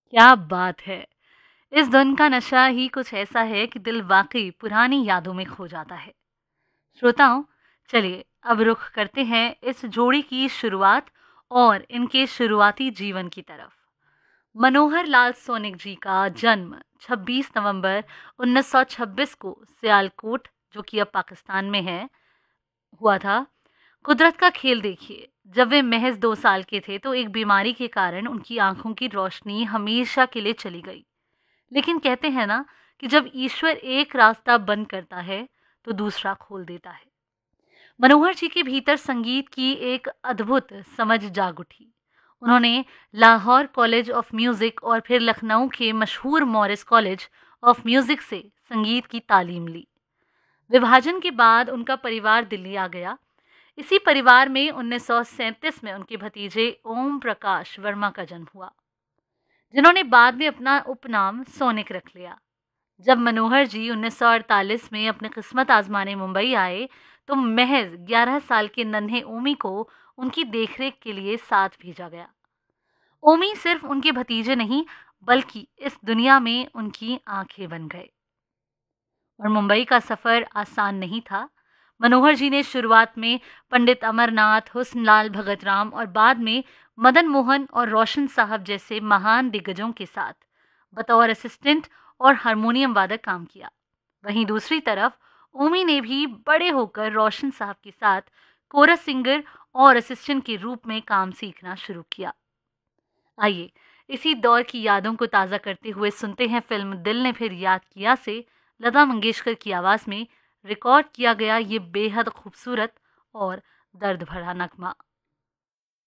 क्या बात है! इस धुन का नशा ही कुछ ऐसा है कि दिल वाक़ई पुरानी यादों में खो जाता है। श्रोताओं, चलिए अब रुख करते हैं इस जोड़ी की शुरुआत और इनके शुरुआती जीवन की तरफ। मनोहर लाल सोनिक जी का जन्म 26 नवंबर 1926 को सियालकोट, जो कि अब पाकिस्तान में है, हुआ था। कुदरत का खेल देखिए, जब वे महज 2 साल के थे तो एक बीमारी के कारण उनकी आंखों की रोशनी हमेशा के लिए चली गई। लेकिन कहते हैं ना कि जब ईश्वर एक रास्ता बंद करता है तो दूसरा खोल देता है। मनोहर जी के भीतर संगीत की एक अद्भुत समझ जाग उठी। उन्होंने लाहौर कॉलेज ऑफ म्यूजिक और फिर लखनऊ के मशहूर मॉरिस कॉलेज ऑफ म्यूजिक से संगीत की तालीम ली। विभाजन के बाद उनका परिवार दिल्ली आ गया। इसी परिवार में 1937 में उनके भतीजे ओम प्रकाश वर्मा का जन्म हुआ, जिन्होंने बाद में अपना उपनाम सोनिक रख लिया। जब मनोहर जी 1948 में अपनी किस्मत आजमाने मुंबई आए तो महज 11 साल के नन्हे ओमी को उनकी देखरेख के लिए साथ भेजा गया। ओमी सिर्फ उनके भतीजे नहीं, बल्कि इस दुनिया में उनकी आंखें बन गए। और मुंबई का सफर आसान नहीं था। मनोहर जी ने शुरुआत में पंडित अमरनाथ, हुस्नलाल भगतराम और बाद में मदन मोहन और रोशन साहब जैसे महान दिग्गजों के साथ बतौर असिस्टेंट और हारमोनियम वादक काम किया। वहीं दूसरी तरफ ओमी ने भी बड़े होकर रोशन साहब के साथ कोरस सिंगर और असिस्टेंट के रूप में काम सीखना शुरू किया। आइए इसी दौर की यादों को ताज़ा करते हुए सुनते हैं फिल्म दिल ने फिर याद किया से लता मंगेशकर की आवाज़ में रिकॉर्ड किया गया ये बेहद खूबसूरत और दर्द भरा नगमा।